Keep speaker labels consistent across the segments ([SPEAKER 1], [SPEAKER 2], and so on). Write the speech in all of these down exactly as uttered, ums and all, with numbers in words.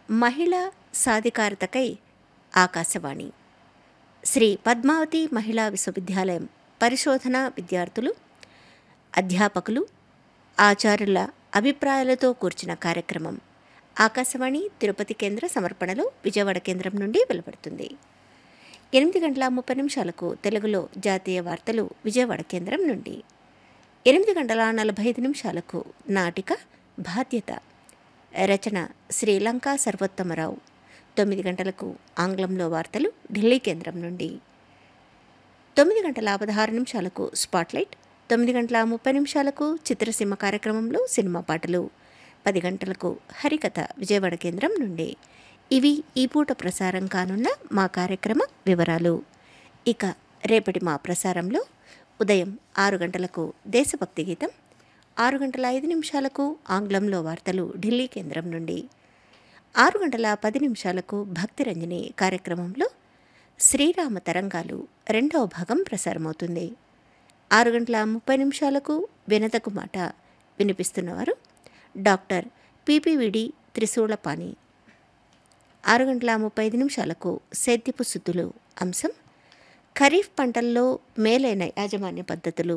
[SPEAKER 1] మహిళా సాధికారతకై ఆకాశవాణి శ్రీ పద్మావతి మహిళా విశ్వవిద్యాలయం పరిశోధన విద్యార్థులు, అధ్యాపకులు, ఆచార్యుల అభిప్రాయాలతో కూర్చిన కార్యక్రమం ఆకాశవాణి తిరుపతి కేంద్ర సమర్పణలో విజయవాడ కేంద్రం నుండి వెలువడుతుంది. ఎనిమిది గంటల ముప్పై నిమిషాలకు తెలుగులో జాతీయ వార్తలు విజయవాడ కేంద్రం నుండి, ఎనిమిది గంటల నలభై ఐదు నిమిషాలకు నాటిక బాధ్యత, రచన శ్రీలంక సర్వోత్తమరావు. తొమ్మిది గంటలకు ఆంగ్లంలో వార్తలు ఢిల్లీ కేంద్రం నుండి, తొమ్మిది గంటల పదహారు నిమిషాలకు స్పాట్లైట్, తొమ్మిది గంటల ముప్పై నిమిషాలకు చిత్రసీమ కార్యక్రమంలో సినిమా పాటలు, పది గంటలకు హరికథ విజయవాడ కేంద్రం నుండి. ఇవి ఈ పూట ప్రసారం కానున్న మా కార్యక్రమ వివరాలు. ఇక రేపటి మా ప్రసారంలో ఉదయం ఆరు గంటలకు దేశభక్తి గీతం, ఆరు గంటల ఐదు నిమిషాలకు ఆంగ్లంలో వార్తలు ఢిల్లీ కేంద్రం నుండి, ఆరు గంటల పది నిమిషాలకు భక్తిరంజని కార్యక్రమంలో శ్రీరామ తరంగాలు రెండవ భాగం ప్రసారమవుతుంది. ఆరు గంటల ముప్పై నిమిషాలకు వినతకు మాట వినిపిస్తున్నవారు డాక్టర్ పిపివిడి త్రిశూలపాణి. ఆరు గంటల ముప్పై ఐదు నిమిషాలకు సేద్యపు సుద్దులు అంశం ఖరీఫ్ పంటల్లో మేలైన యాజమాన్య పద్ధతులు.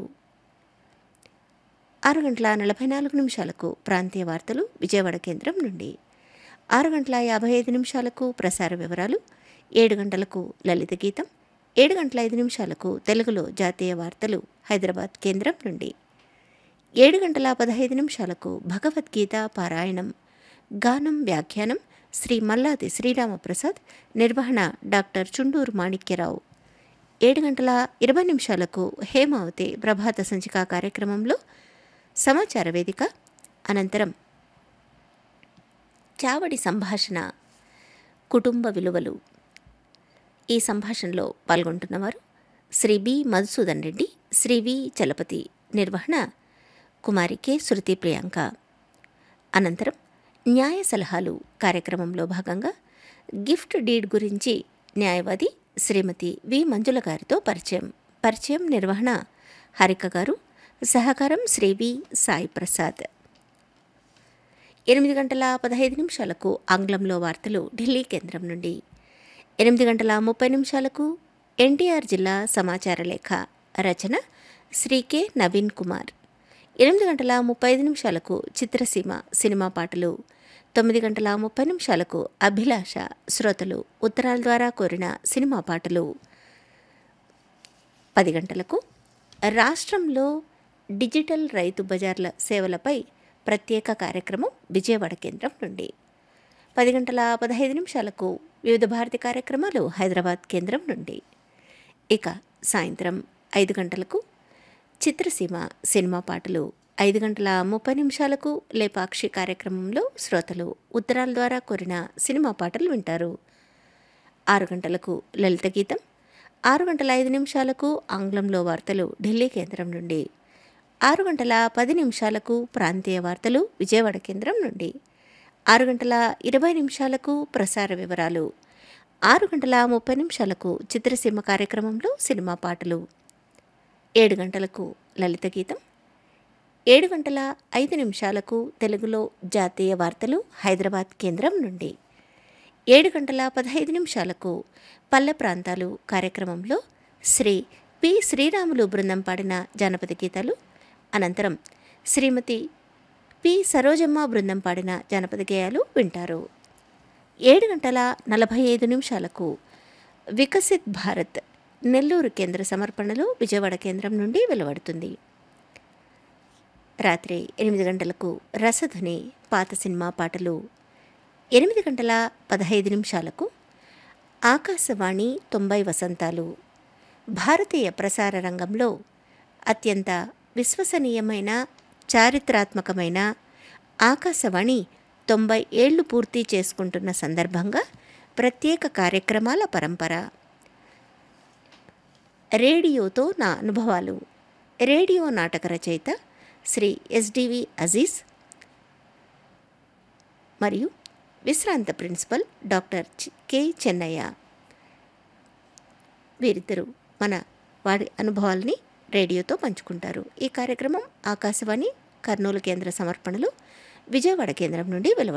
[SPEAKER 1] ఆరు గంటల నలభై నాలుగు నిమిషాలకు ప్రాంతీయ వార్తలు విజయవాడ కేంద్రం నుండి, ఆరు గంటల యాభై ఐదు నిమిషాలకు ప్రసార వివరాలు, ఏడు గంటలకు లలిత గీతం, ఏడు గంటల ఐదు నిమిషాలకు తెలుగులో జాతీయ వార్తలు హైదరాబాద్ కేంద్రం నుండి, ఏడు గంటల పదహైదు నిమిషాలకు భగవద్గీత పారాయణం, గానం వ్యాఖ్యానం శ్రీ మల్లాది శ్రీరామప్రసాద్, నిర్వహణ డాక్టర్ చుండూరు మాణిక్యరావు. ఏడు గంటల ఇరవై నిమిషాలకు హేమావతి ప్రభాత సంచిక కార్యక్రమంలో సమాచార వేదిక, అనంతరం చావడి సంభాషణ కుటుంబ విలువలు. ఈ సంభాషణలో పాల్గొంటున్నవారు శ్రీ బి మధుసూదన్ రెడ్డి, శ్రీ వి చలపతి, నిర్వహణ కుమారి కె శృతి ప్రియాంక. అనంతరం న్యాయ సలహాలు కార్యక్రమంలో భాగంగా గిఫ్ట్ డీడ్ గురించి న్యాయవాది శ్రీమతి వి మంజుల గారితో పరిచయం పరిచయం నిర్వహణ హరిక గారు, సహకారం శ్రీ వి సాయి ప్రసాద్. ఎనిమిది గంటల పదహైదు నిమిషాలకు ఆంగ్లంలో వార్తలు ఢిల్లీ కేంద్రం నుండి, ఎనిమిది గంటల ముప్పై నిమిషాలకు ఎన్టీఆర్ జిల్లా సమాచార లేఖ, రచన శ్రీ కె నవీన్ కుమార్. ఎనిమిది గంటల ముప్పై ఐదు నిమిషాలకు చిత్రసీమ సినిమా పాటలు, తొమ్మిది గంటల ముప్పై నిమిషాలకు అభిలాష శ్రోతలు ఉత్తరాల ద్వారా కోరిన సినిమా పాటలు, పది గంటలకు రాష్ట్రంలో డిజిటల్ రైతు బజార్ల సేవలపై ప్రత్యేక కార్యక్రమం విజయవాడ కేంద్రం నుండి, పది గంటల పదహైదు నిమిషాలకు వివిధ భారతి కార్యక్రమాలు హైదరాబాద్ కేంద్రం నుండి. ఇక సాయంత్రం ఐదు గంటలకు చిత్రసీమ సినిమా పాటలు, ఐదు గంటల ముప్పై నిమిషాలకు లేపాక్షి కార్యక్రమంలో శ్రోతలు ఉత్తరాల ద్వారా కోరిన సినిమా పాటలు వింటారు. ఆరు గంటలకు లలిత గీతం, ఆరు గంటల ఐదు నిమిషాలకు ఆంగ్లంలో వార్తలు ఢిల్లీ కేంద్రం నుండి, ఆరు గంటల పది నిమిషాలకు ప్రాంతీయ వార్తలు విజయవాడ కేంద్రం నుండి, ఆరు గంటల ఇరవై నిమిషాలకు ప్రసార వివరాలు, ఆరు గంటల ముప్పై నిమిషాలకు చిత్రసీమ కార్యక్రమంలో సినిమా పాటలు, ఏడు గంటలకు లలిత గీతం, ఏడు గంటల ఐదు నిమిషాలకు తెలుగులో జాతీయ వార్తలు హైదరాబాద్ కేంద్రం నుండి, ఏడు గంటల పదహైదు నిమిషాలకు పల్లె ప్రాంతాలు కార్యక్రమంలో శ్రీ పి శ్రీరాములు బృందం పాడిన జానపద గీతాలు, అనంతరం శ్రీమతి పి సరోజమ్మ బృందం పాడిన జానపద గేయాలు వింటారు. ఏడు గంటల నలభై ఐదు నిమిషాలకు వికసిత్ భారత్ నెల్లూరు కేంద్ర సమర్పణలో విజయవాడ కేంద్రం నుండి వెలువడుతుంది. రాత్రి ఎనిమిది గంటలకు రసధ్వని పాత సినిమా పాటలు, ఎనిమిది గంటల పదహైదు నిమిషాలకు ఆకాశవాణి తొంభై వసంతాలు, భారతీయ ప్రసార రంగంలో అత్యంత విశ్వసనీయమైన చారిత్రాత్మకమైన ఆకాశవాణి తొంభై ఏళ్లు పూర్తి చేసుకుంటున్న సందర్భంగా ప్రత్యేక కార్యక్రమాల పరంపర. రేడియోతో నా అనుభవాలు, రేడియో నాటక రచయిత శ్రీ ఎస్డివి అజీజ్ మరియు విశ్రాంత ప్రిన్సిపల్ డాక్టర్ కె చెన్నయ్య. వీరిద్దరూ మన వారి అనుభవాల్ని రేడియోతో పంచుకుంటారు. ఈ కార్యక్రమం ఆకాశవాణి కర్నూలు కేంద్ర సమర్పణలు విజయవాడ కేంద్రం నుండి వెలువడుతుంది.